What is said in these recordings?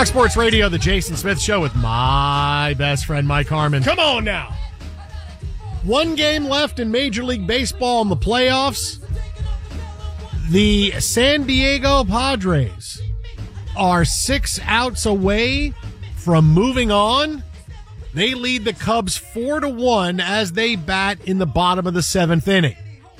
Fox Sports Radio, the Jason Smith Show with my best friend, Mike Harmon. Come on now. One game left in Major League Baseball in the playoffs. The San Diego Padres are 6 outs away from moving on. They lead the Cubs 4-1 as they bat in the bottom of the 7th inning.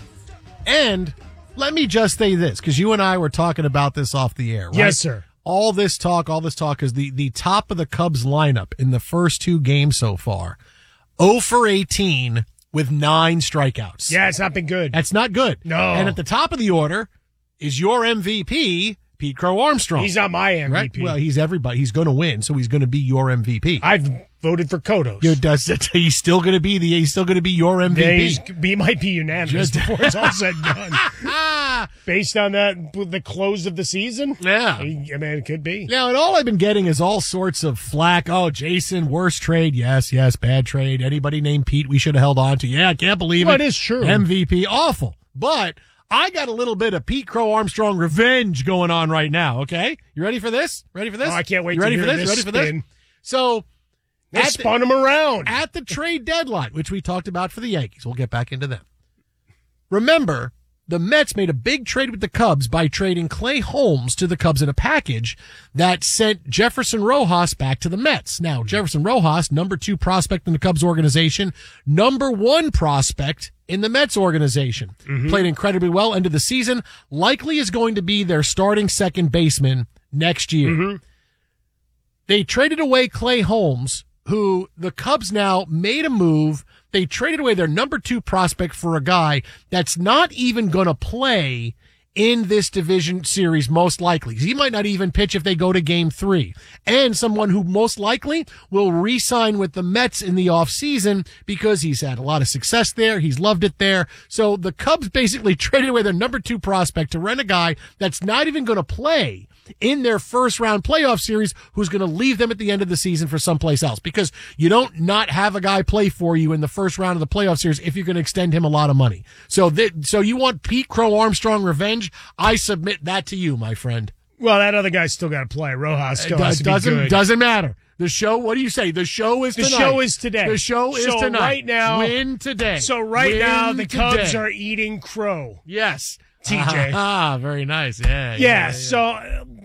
And let me just say this, because you and I were talking about this off the air, right? Yes, sir. All this talk is the top of the Cubs lineup in the first 2 games so far, 0 for 18 with 9 strikeouts. Yeah, it's not been good. That's not good. No. And at the top of the order is your MVP, Pete Crow Armstrong. He's not my MVP. Right? Well, he's everybody. He's going to win, so he's going to be your MVP. I've voted for Kodos. He's still going to be your MVP. Yeah, he might be unanimous before it's all said and done. Based on the close of the season? Yeah. I mean, it could be. Now, and all I've been getting is all sorts of flack. Oh, Jason, worst trade. Yes, bad trade. Anybody named Pete we should have held on to. Yeah, I can't believe it. It is true. MVP, awful. But I got a little bit of Pete Crow Armstrong revenge going on right now, okay? You ready for this? Oh, I can't wait you ready to for hear this? this You ready for spin. this? So, they spun him around. At the trade deadline, which we talked about for the Yankees. We'll get back into them. Remember, the Mets made a big trade with the Cubs by trading Clay Holmes to the Cubs in a package that sent Jefferson Rojas back to the Mets. Now, Jefferson Rojas, number 2 prospect in the Cubs organization, number 1 prospect in the Mets organization. Mm-hmm. Played incredibly well, end of the season. Likely is going to be their starting second baseman next year. Mm-hmm. They traded away Clay Holmes, who the Cubs now made a move. They traded away their number 2 prospect for a guy that's not even going to play in this division series, most likely. He might not even pitch if they go to game 3. And someone who most likely will re-sign with the Mets in the offseason because he's had a lot of success there. He's loved it there. So the Cubs basically traded away their number 2 prospect to rent a guy that's not even going to play in their first round playoff series, who's going to leave them at the end of the season for someplace else, because you don't not have a guy play for you in the first round of the playoff series if you're going to extend him a lot of money. So you want Pete Crow Armstrong revenge? I submit that to you, my friend. Well, that other guy's still got to play. Rojas still has to be good. Doesn't matter. The show, what do you say? The show is tonight. The show is today. The show is tonight. Right now, win today. So now the Cubs are eating crow. Yes. TJ. Very nice. Yeah. Yeah. So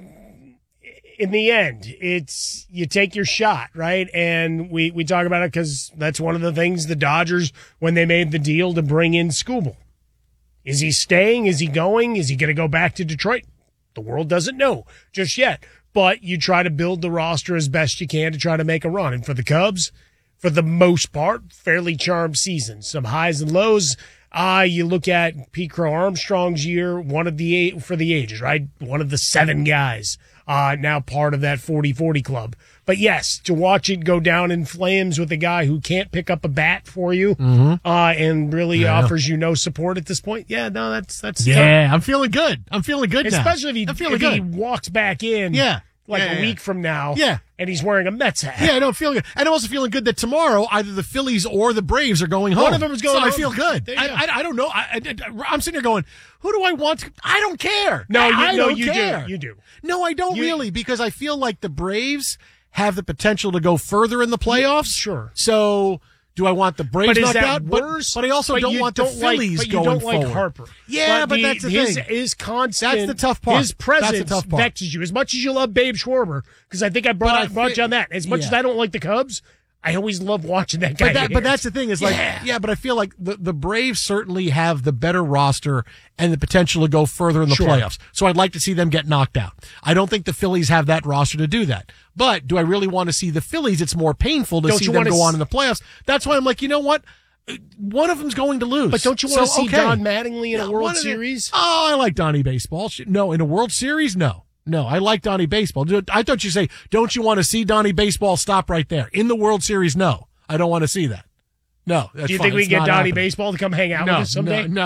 in the end, it's you take your shot, right? And we talk about it because that's one of the things the Dodgers, when they made the deal to bring in Skubal. Is he staying? Is he going? Is he going to go back to Detroit? The world doesn't know just yet. But you try to build the roster as best you can to try to make a run. And for the Cubs, for the most part, fairly charmed season. Some highs and lows. You look at Pete Crow Armstrong's year, one of the 8 for the ages, right? One of the 7 guys, now part of that 40-40 club. But yes, to watch it go down in flames with a guy who can't pick up a bat for you, and really offers you no support at this point. Yeah, no, that's yeah. I'm feeling good. I'm feeling good now. Especially if he walks back in. Yeah. A week from now. Yeah. And he's wearing a Mets hat. Yeah, I don't feel good. And I'm also feeling good that tomorrow either the Phillies or the Braves are going home. One of them is going home. I feel good. I don't know. I'm sitting here going, who do I want to? I don't care. I don't care. You do. No, I don't really, because I feel like the Braves have the potential to go further in the playoffs. Sure. So do I want the Braves knocked out? Worse? But I also don't want the Phillies going forward. But you don't like Harper. Yeah, but that's the thing. His constant. That's the tough part. His presence that's the tough part. vexes you. As much as you love Babe Schwarber, because I think I brought you on that. As much as I don't like the Cubs, I always love watching that guy. But that's the thing is but I feel like the Braves certainly have the better roster and the potential to go further in the playoffs. So I'd like to see them get knocked out. I don't think the Phillies have that roster to do that. But do I really want to see the Phillies? It's more painful to see them go on in the playoffs. That's why I'm like, you know what? One of them's going to lose. But don't you want to see Don Mattingly in a World Series? Oh, I like Donnie Baseball. No, in a World Series, no. No, I like Donnie Baseball. I thought you say, don't you want to see Donnie Baseball? Stop right there. In the World Series, no. I don't want to see that. No. Do you think we can get Donnie Baseball to come hang out with us someday? No.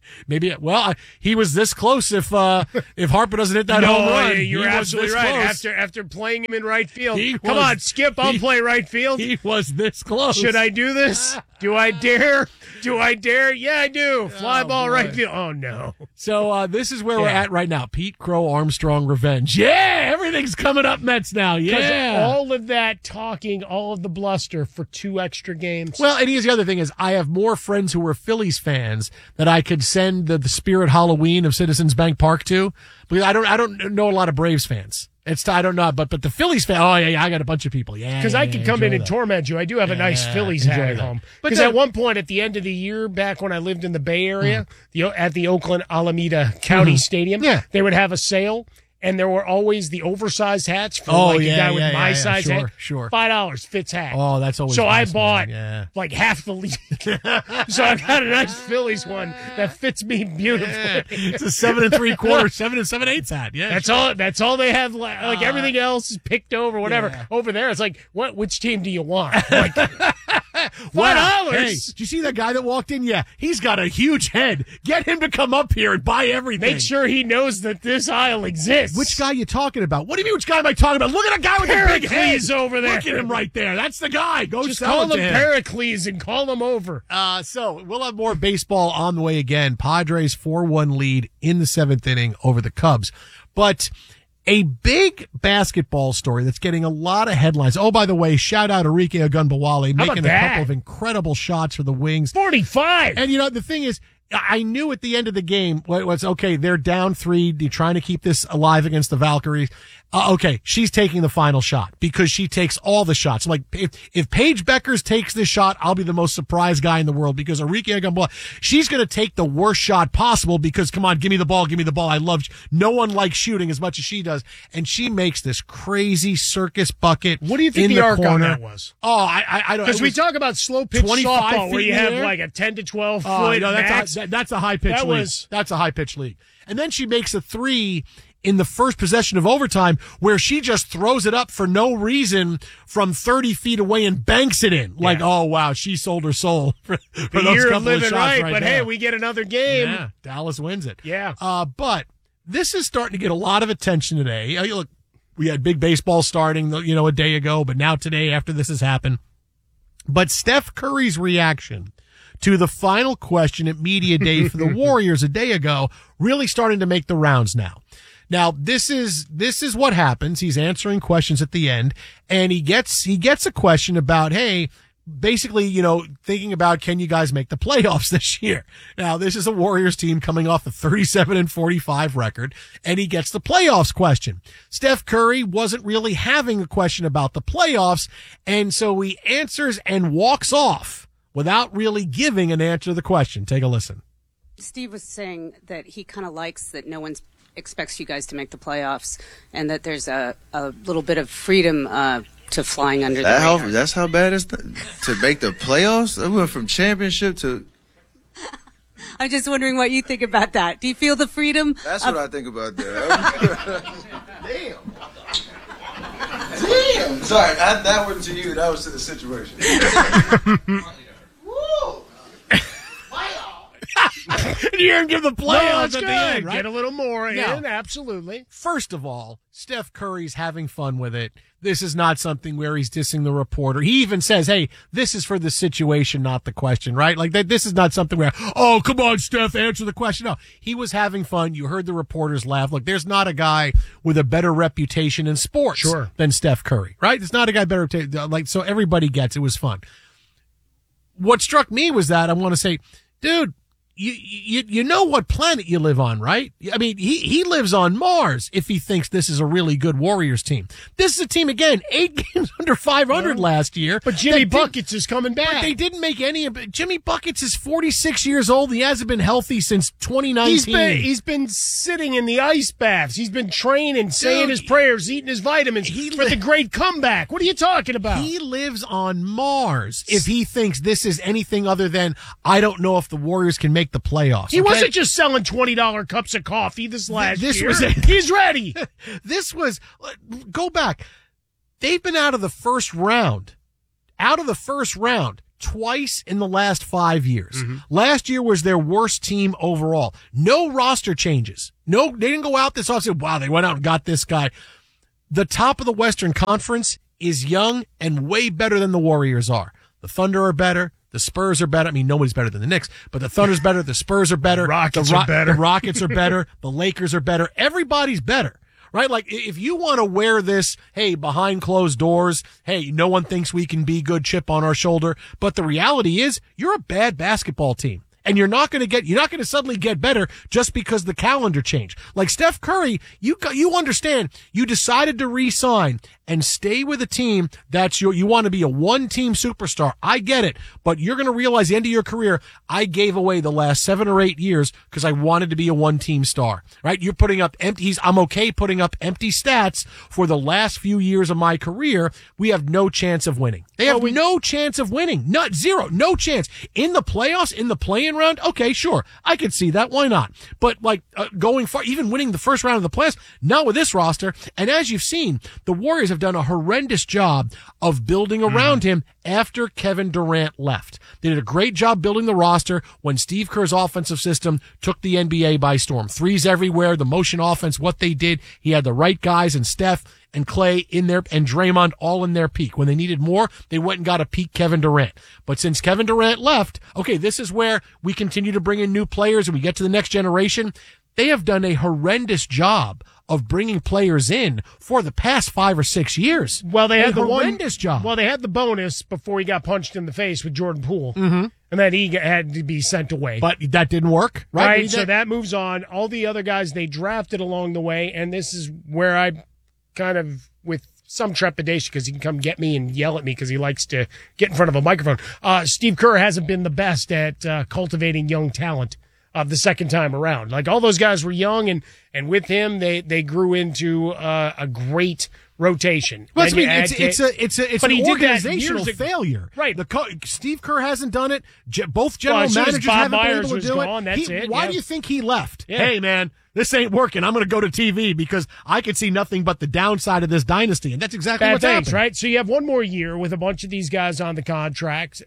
Maybe. Well, he was this close. If Harper doesn't hit that home run, you're absolutely right. After playing him in right field, come on, Skip, I'll play right field. He was this close. Should I do this? Do I dare? Yeah, I do. Fly ball right field. Oh no. So this is where we're at right now. Pete Crow Armstrong revenge. Yeah, everything's coming up Mets now. Yeah, all of that talking, all of the bluster for 2 extra games. Well, and here's the other thing: is I have more friends who are Phillies fans that I could send the Spirit Halloween of Citizens Bank Park to, because I don't know a lot of Braves fans. I don't know, but the Phillies fan. Oh yeah, I got a bunch of people. Yeah, because I could come in and torment you. I do have a nice Phillies hat at home. Because at one point, at the end of the year, back when I lived in the Bay Area, at the Oakland Alameda County Stadium, they would have a sale. And there were always the oversized hats for a guy with my size hat. Sure. $5 fits hat. Oh, that's always so nice, I bought like half the league. So I got a nice Phillies one that fits me beautifully. Yeah. It's a 7 3/4, 7 7/8 hat. Yeah, that's all they have. Like everything else is picked over, whatever. Yeah. Over there, it's like, which team do you want? Like, $5. Wow. Hey, did you see that guy that walked in? Yeah, he's got a huge head. Get him to come up here and buy everything. Make sure he knows that this aisle exists. Which guy are you talking about? What do you mean, which guy am I talking about? Look at a guy with a big head over there. Look at him right there. That's the guy. Just call him Pericles and call him over. So we'll have more baseball on the way again. Padres 4-1 lead in the 7th inning over the Cubs. But a big basketball story that's getting a lot of headlines. Oh, by the way, shout out Enrique Ogunbowale making a couple of incredible shots for the Wings. 45. And, the thing is, I knew at the end of the game was, okay, they're down 3. You're trying to keep this alive against the Valkyries. Okay, she's taking the final shot because she takes all the shots. Like, if Paige Beckers takes this shot, I'll be the most surprised guy in the world, because Enrique Ogunbowale, she's going to take the worst shot possible because, come on, give me the ball. No one likes shooting as much as she does. And she makes this crazy circus bucket. What do you think the arc on that was? Oh, I don't know. Because we talk about slow pitch softball where you have like a 10 to 12 foot max. That's a high pitch league. That's a high pitch league. And then she makes a 3 in the first possession of overtime where she just throws it up for no reason from 30 feet away and banks it in. Like, oh, wow, she sold her soul for those couple of shots right but hey, we get another game. Yeah, Dallas wins it. Yeah. But this is starting to get a lot of attention today. Look, we had big baseball starting, a day ago, but now today, after this has happened. But Steph Curry's reaction to the final question at Media Day for the Warriors a day ago really starting to make the rounds now. Now, this is what happens. He's answering questions at the end, and he gets a question about, hey, basically, thinking about, can you guys make the playoffs this year? Now, this is a Warriors team coming off a 37-45 record, and he gets the playoffs question. Steph Curry wasn't really having a question about the playoffs, and so he answers and walks off without really giving an answer to the question. Take a listen. Steve was saying that he kind of likes that no one expects you guys to make the playoffs, and that there's a little bit of freedom to flying under the radar. That's how bad it's to make the playoffs? I went from championship to... I'm just wondering what you think about that. Do you feel the freedom? That's what I think about that. Damn. Sorry, that wasn't to you. That was to the situation. Woo! You hear him give the playoffs at the end, right? Get a little more in, absolutely. First of all, Steph Curry's having fun with it. This is not something where he's dissing the reporter. He even says, hey, this is for the situation, not the question, right? Like, this is not something where, oh, come on, Steph, answer the question. No, he was having fun. You heard the reporters laugh. Look, there's not a guy with a better reputation in sports than Steph Curry, right? There's not a guy better, so everybody gets it was fun. What struck me was that I want to say, dude, You know what planet you live on, right? I mean, he lives on Mars if he thinks this is a really good Warriors team. This is a team, again, 8 games under 500 last year. But Jimmy Buckets is coming back. But they didn't make any. Jimmy Buckets is 46 years old. He hasn't been healthy since 2019. He's been sitting in the ice baths. He's been training, saying his prayers, eating his vitamins for the great comeback. What are you talking about? He lives on Mars if he thinks this is anything other than, I don't know if the Warriors can make the playoffs. He wasn't just selling $20 cups of coffee this year. He's ready. Go back. They've been out of the first round. twice in the last 5 years. Last year was their worst team overall. No roster changes. No, they didn't go out this offseason. Wow, they went out and got this guy. The top of the Western Conference is young and way better than the Warriors are. The Thunder are better. The Spurs are better. I mean, nobody's better than the Knicks, but the Thunder's better. The Spurs are better. Rockets are better. The Rockets are better. The Lakers are better. Everybody's better. Right? Like, if you want to wear this, hey, behind closed doors, hey, no one thinks we can be good chip on our shoulder. But the reality is, you're a bad basketball team. And you're not going to suddenly get better just because the calendar changed. Like Steph Curry, you understand, you decided to re-sign and stay with a team that's you want to be a one-team superstar. I get it. But you're going to realize at the end of your career, I gave away the last 7 or 8 years because I wanted to be a one-team star, right? You're putting up I'm okay putting up empty stats for the last few years of my career. We have no chance of winning. They have no chance of winning. Not zero. No chance. In the playoffs, in the play-in round, okay, sure. I could see that. Why not? But going far, even winning the first round of the playoffs, not with this roster. And as you've seen, the Warriors have done a horrendous job of building around him after Kevin Durant left. They did a great job building the roster when Steve Kerr's offensive system took the NBA by storm. Threes everywhere, the motion offense, what they did. He had the right guys and Steph and Clay in there and Draymond all in their peak. When they needed more, they went and got a peak Kevin Durant. But since Kevin Durant left, okay, this is where we continue to bring in new players and we get to the next generation. They have done a horrendous job of bringing players in for the past 5 or 6 years. Well, they had the horrendous job. Well, they had the bonus before he got punched in the face with Jordan Poole, and then he had to be sent away. But that didn't work, right? So that moves on. All the other guys they drafted along the way, and this is where I kind of, with some trepidation, because he can come get me and yell at me because he likes to get in front of a microphone. Steve Kerr hasn't been the best at cultivating young talent the second time around. Like, all those guys were young, and with him, they grew into a great rotation. Well, it's an organizational failure. Right. Steve Kerr hasn't done it. Both general managers haven't been able to do it. Why do you think he left? Yeah. Hey, man, this ain't working. I'm going to go to TV because I can see nothing but the downside of this dynasty, and that's exactly what's happening. Right? So you have one more year with a bunch of these guys on the contract,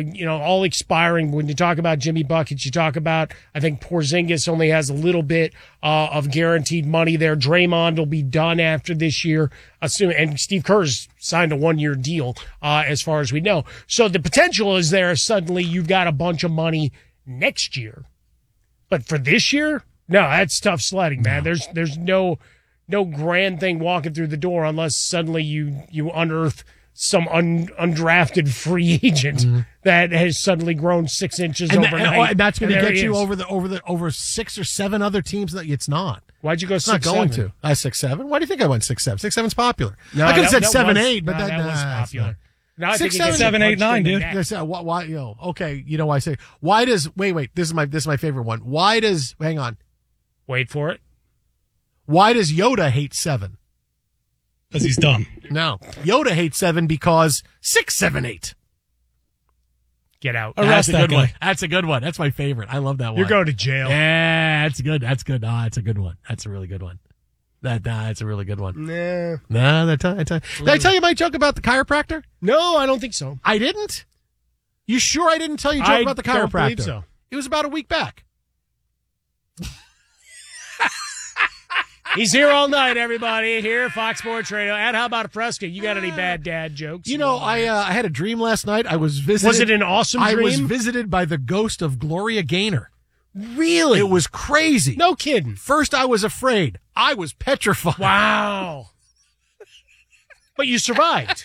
all expiring. When you talk about Jimmy Buckets, you talk about, I think Porzingis only has a little bit of guaranteed money there. Draymond will be done after this year, and Steve Kerr's signed a 1-year deal, as far as we know. So the potential is there. Suddenly you've got a bunch of money next year. But for this year, no, that's tough sledding, man. There's no grand thing walking through the door unless suddenly you unearth some undrafted free agent that has suddenly grown 6 inches overnight. And that's going to get you over 6 or 7 other teams that it's not. Why'd you go 6-7? Not going to. 6-7. Why do you think I went 6-7? 6-7's popular. No, I could have said 7-8, but that was popular. Now I think 7, 8, 9, dude. Why? Okay, you know why I say. Why does? Wait. This is my favorite one. Why does? Hang on. Wait for it. Why does Yoda hate 7? Because he's dumb. No, Yoda hates 7 because 6, 7, 8. Get out. That's a good one. That's a good one. That's my favorite. I love that one. You're going to jail. Yeah, that's good. That's good. That's a good one. That's a really good one. That's a really good one. Nah. Did I tell you my joke about the chiropractor? No, I don't think so. I didn't? You sure I didn't tell you a joke about the chiropractor? I don't believe so. It was about a week back. He's here all night, everybody. Here, Fox Sports Radio. And how about Fresca? You got any bad dad jokes? I had a dream last night. I was visited. Was it an awesome dream? I was visited by the ghost of Gloria Gaynor. Really? It was crazy. No kidding. First, I was afraid. I was petrified. Wow. But you survived.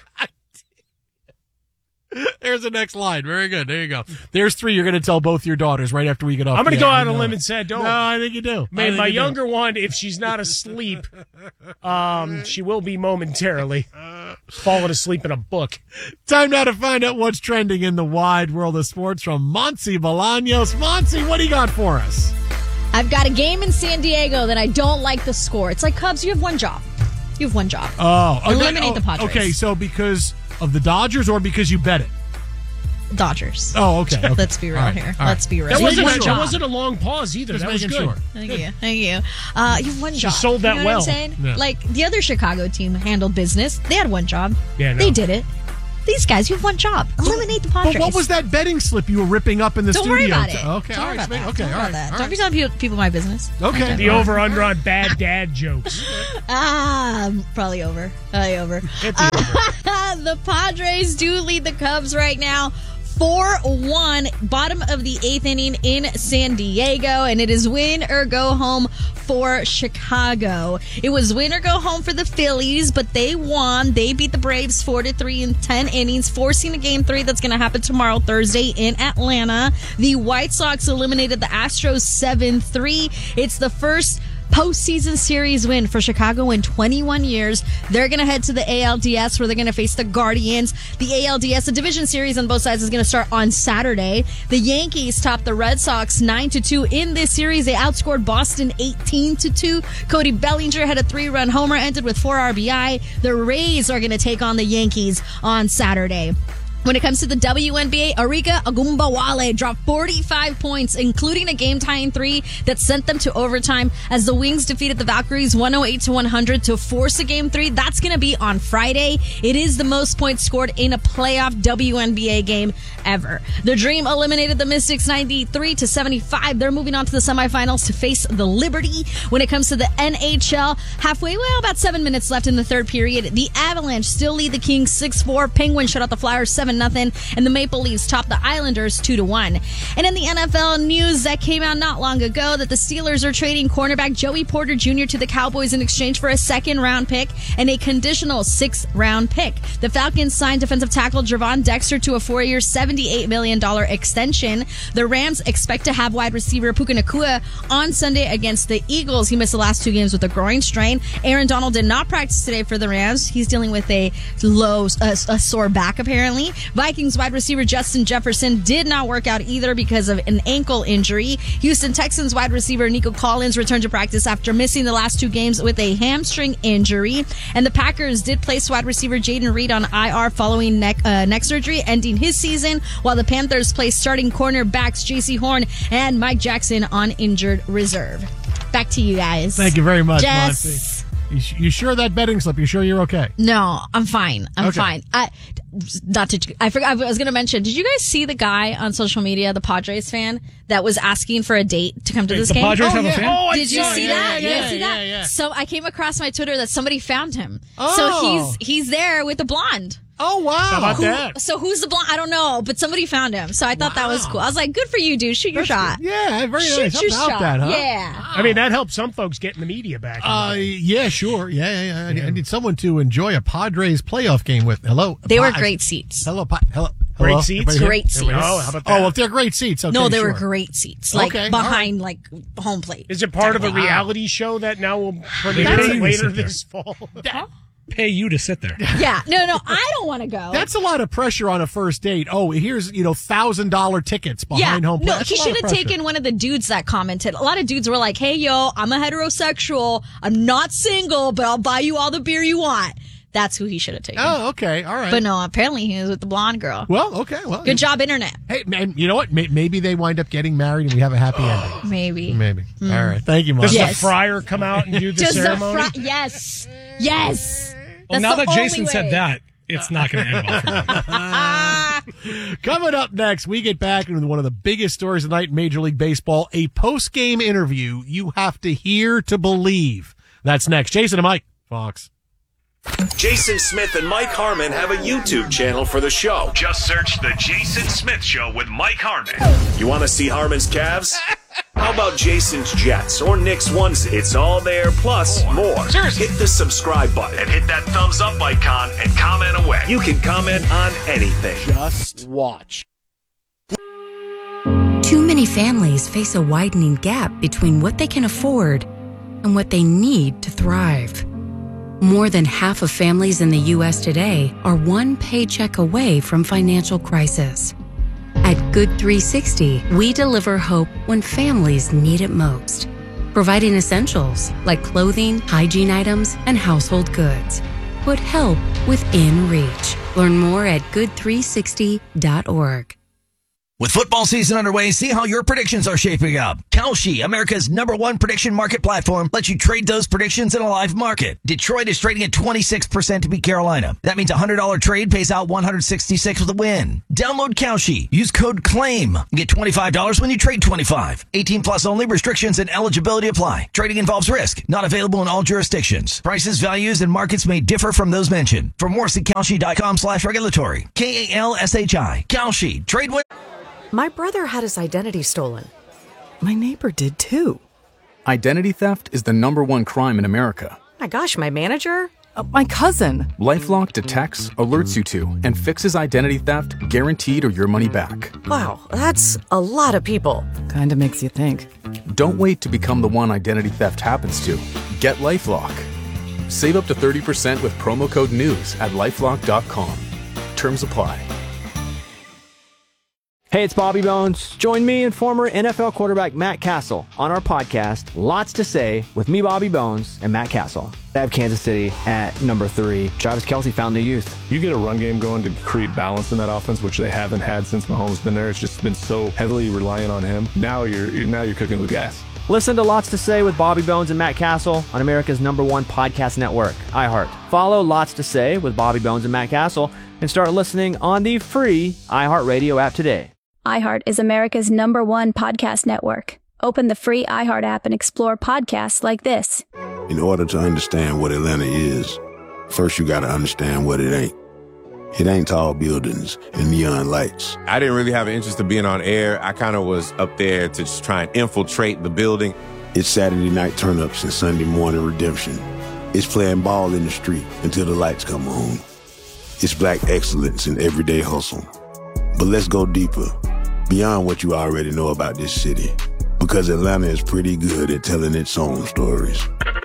There's the next line. Very good. There you go. There's 3 you're going to tell both your daughters right after we get off. I'm going to go out on a limb and say, don't. No, I think you do. Man, my younger one, if she's not asleep, she will be momentarily falling asleep in a book. Time now to find out what's trending in the wide world of sports from Monty Bolaños. Monty, what do you got for us? I've got a game in San Diego that I don't like the score. It's like Cubs, you have one job. Eliminate the Padres. Okay, so because of the Dodgers or because you bet it? Dodgers. Oh, okay. Let's be real here. Let's be real. That wasn't a long pause either. That was good. Sure. Thank you. You have one job. She sold that well. What I'm saying? Yeah. Like, the other Chicago team handled business. They had one job. Yeah, no. They did it. these guys. You have one job. Eliminate the Padres. But what was that betting slip you were ripping up in the Don't studio? worry about it. Okay, Don't all worry right. about that. Okay, Don't all worry right. about that. all Don't be right. telling people my business. Okay. The over-under on bad dad jokes. Probably over. Hit the over. The Padres do lead the Cubs right now. 4-1, bottom of the 8th inning in San Diego, and it is win or go home for Chicago. It was win or go home for the Phillies, but they won. They beat the Braves 4-3 in 10 innings, forcing a Game 3 that's going to happen tomorrow, Thursday, in Atlanta. The White Sox eliminated the Astros 7-3. It's the first postseason series win for Chicago in 21 years. They're going to head to the ALDS where they're going to face the Guardians. The ALDS, the division series on both sides, is going to start on Saturday. The Yankees topped the Red Sox 9-2 in this series. They outscored Boston 18-2. Cody Bellinger had a 3-run homer, ended with 4 RBI. The Rays are going to take on the Yankees on Saturday. When it comes to the WNBA, Arika Agumbawale dropped 45 points, including a game-tying 3 that sent them to overtime as the Wings defeated the Valkyries 108-100 to force a Game 3. That's going to be on Friday. It is the most points scored in a playoff WNBA game ever. The Dream eliminated the Mystics 93-75. They're moving on to the semifinals to face the Liberty. When it comes to the NHL, about 7 minutes left in the third period. The Avalanche still lead the Kings 6-4. Penguins shut out the Flyers 7-0, and the Maple Leafs top the Islanders 2-1. And in the NFL news that came out not long ago, that the Steelers are trading cornerback Joey Porter Jr. to the Cowboys in exchange for a second-round pick and a conditional 6th-round pick. The Falcons signed defensive tackle Javon Dexter to a 4-year, $78 million extension. The Rams expect to have wide receiver Puka Nacua on Sunday against the Eagles. He missed the last 2 games with a groin strain. Aaron Donald did not practice today for the Rams. He's dealing with a sore back, apparently. Vikings wide receiver Justin Jefferson did not work out either because of an ankle injury. Houston Texans wide receiver Nico Collins returned to practice after missing the last 2 games with a hamstring injury. And the Packers did place wide receiver Jaden Reed on IR following neck surgery, ending his season, while the Panthers placed starting cornerbacks JC Horn and Mike Jackson on injured reserve. Back to you guys. Thank you very much, Jess. Monty. You sure that betting slip? You sure you're okay? No, I'm fine. I'm Okay. fine. I forgot. I was going to mention. Did you guys see the guy on social media, the Padres fan, that was asking for a date to come to this The game? Padres have a fan? Oh, I Did you saw see it. that? Yeah, You didn't see yeah, that? yeah. So I came across my Twitter that somebody found him. Oh. So he's there with the blonde. Oh, wow. How about that? So who's the blonde? I don't know, but somebody found him. So I thought that was cool. I was like, good for you, dude. Shoot your shot. Yeah, very Shoot nice. your How about shot. that, huh? Yeah. I mean, that helps some folks get in the media back. Yeah, sure. Yeah. I need someone to enjoy a Padres playoff game with. Hello. They were great seats. Hello. Hello. Great seats? Everybody here? Great seats. Everybody here? Oh, how about that? Oh, if they're great seats, okay, No, they were sure. great seats. Like Okay, behind like home plate. Is it part of a Exactly. reality show that now will premiere That's a- later this fall? Pay you to sit there. Yeah. No, I don't want to go. That's a lot of pressure on a first date. Oh, here's $1,000 tickets behind home plate. No, That's he a lot should of have pressure. taken one of the dudes that commented. A lot of dudes were like, hey, yo, I'm a heterosexual. I'm not single, but I'll buy you all the beer you want. That's who he should have taken. Oh, okay, all right. But no, apparently he was with the blonde girl. Well, okay, well. Good job, internet. Hey, man, you know what? Maybe they wind up getting married and we have a happy ending. Maybe. Maybe. All right. Thank you, Mom. Does Yes. the friar come out and do the Just ceremony? yes. Yes. Well, That's now the that Jason only said way. that, it's not going to end well for me. Coming up next, we get back into one of the biggest stories of the night in Major League Baseball, a post-game interview you have to hear to believe. That's next. Jason and Mike, Fox. Jason Smith and Mike Harmon have a YouTube channel for the show. Just search The Jason Smith Show with Mike Harmon. You want to see Harmon's Cavs? How about Jason's Jets or Nick's ones? It's all there, plus more. Seriously. Hit the subscribe button And hit that thumbs up icon and comment away. You can comment on anything. Just watch. Too many families face a widening gap between what they can afford and what they need to thrive. More than half of families in the U.S. today are one paycheck away from financial crisis. At Good 360, we deliver hope when families need it most, providing essentials like clothing, hygiene items, and household goods. Put help within reach. Learn more at good360.org. With football season underway, see how your predictions are shaping up. Kalshi, America's #1 prediction market platform, lets you trade those predictions in a live market. Detroit is trading at 26% to beat Carolina. That means a $100 trade pays out $166 with a win. Download Kalshi. Use code CLAIM. Get $25 when you trade 25. 18 plus only. Restrictions and eligibility apply. Trading involves risk. Not available in all jurisdictions. Prices, values, and markets may differ from those mentioned. For more, see Kalshi.com/regulatory. KALSHI. Kalshi. Trade with... My brother had his identity stolen. My neighbor did too. Identity theft is the #1 crime in America. My gosh, my manager? My cousin. LifeLock detects, alerts you to, and fixes identity theft guaranteed or your money back. Wow, that's a lot of people. Kinda makes you think. Don't wait to become the one identity theft happens to. Get LifeLock. Save up to 30% with promo code NEWS at LifeLock.com. Terms apply. Hey, it's Bobby Bones. Join me and former NFL quarterback Matt Castle on our podcast, Lots to Say, with me, Bobby Bones, and Matt Castle. I have Kansas City at number 3. Travis Kelce found new youth. You get a run game going to create balance in that offense, which they haven't had since Mahomes been there. It's just been so heavily reliant on him. Now you're cooking with gas. Listen to Lots to Say with Bobby Bones and Matt Castle on America's #1 podcast network, iHeart. Follow Lots to Say with Bobby Bones and Matt Castle and start listening on the free iHeartRadio app today. iHeart is America's #1 podcast network. Open the free iHeart app and explore podcasts like this. In order to understand what Atlanta is, first you got to understand what it ain't. It ain't tall buildings and neon lights. I didn't really have an interest in being on air. I kind of was up there to just try and infiltrate the building. It's Saturday night turn-ups and Sunday morning redemption. It's playing ball in the street until the lights come on. It's black excellence in everyday hustle. But let's go deeper, beyond what you already know about this city, because Atlanta is pretty good at telling its own stories.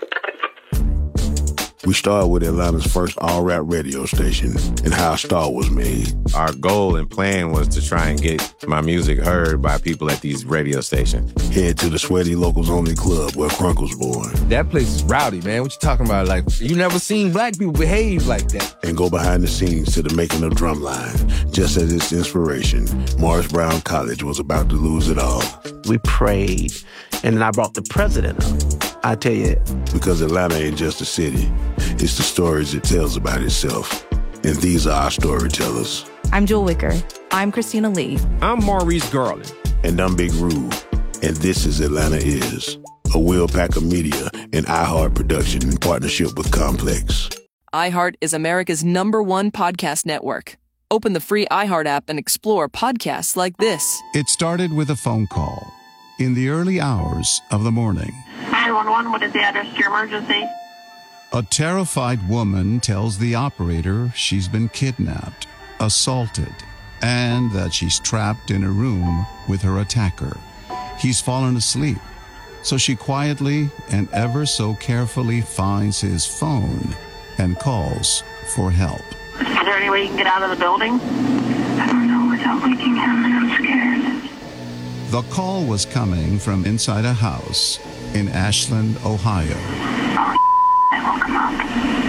We started with Atlanta's first all-rap radio station and how a star was made. Our goal and plan was to try and get my music heard by people at these radio stations. Head to the Sweaty Locals Only Club where Crunk was born. That place is rowdy, man. What you talking about? Like, you never seen black people behave like that. And go behind the scenes to the making of Drumline. Just as its inspiration, Morris Brown College was about to lose it all. We prayed, and then I brought the president up. I tell you. Because Atlanta ain't just a city. It's the stories it tells about itself. And these are our storytellers. I'm Jewel Wicker. I'm Christina Lee. I'm Maurice Garland. And I'm Big Rube. And this is Atlanta Is, a Will Packer Media and iHeart production in partnership with Complex. iHeart is America's #1 podcast network. Open the free iHeart app and explore podcasts like this. It started with a phone call in the early hours of the morning. 911, what is the address to your emergency? A terrified woman tells the operator she's been kidnapped, assaulted, and that she's trapped in a room with her attacker. He's fallen asleep, so she quietly and ever so carefully finds his phone and calls for help. Is there any way you can get out of the building? I don't know without waking him, and I'm scared. The call was coming from inside a house in Ashland, Ohio. I will come up.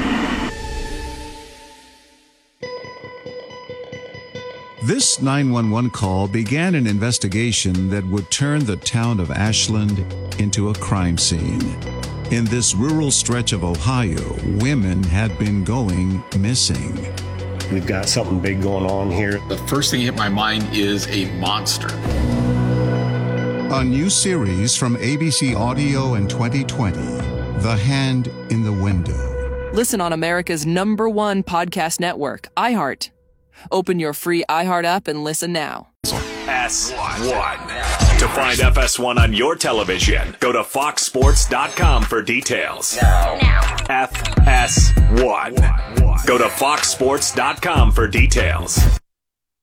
This 911 call began an investigation that would turn the town of Ashland into a crime scene. In this rural stretch of Ohio, women had been going missing. We've got something big going on here. The first thing hit my mind is a monster. A new series from ABC Audio in 2020, The Hand in the Window. Listen on America's #1 podcast network, iHeart. Open your free iHeart app and listen now. FS1. To find FS1 on your television, go to foxsports.com for details. FS1. Go to foxsports.com for details.